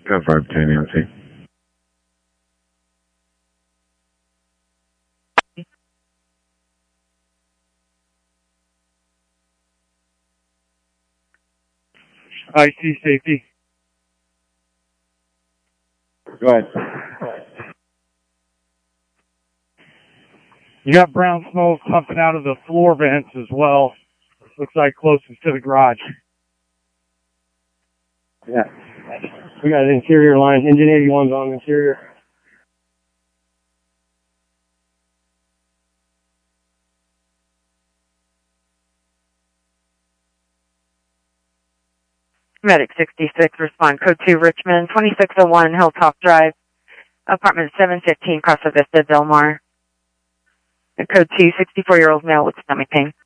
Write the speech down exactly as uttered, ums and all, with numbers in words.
ten five ten E M T. I C safety. Go ahead. You got brown smoke pumping out of the floor vents as well. Looks like closest to the garage. Yeah. We got an interior line. Engine eighty-one's on the interior. Medic sixty-six, respond code two Richmond, twenty-six oh one Hilltop Drive, apartment seven fifteen, Casa Vista, Del Mar. Code two, sixty-four-year-old male with stomach pain.